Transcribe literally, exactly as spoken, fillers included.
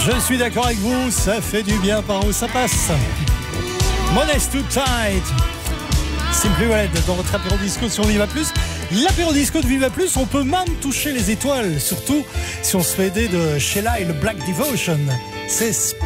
Je suis d'accord avec vous, ça fait du bien par où ça passe. Money's Too Tight. Simply Red dans votre apéro disco sur Viva Plus. L'apéro disco de Viva Plus, on peut même toucher les étoiles, surtout si on se fait aider de Sheila et le Black Devotion. C'est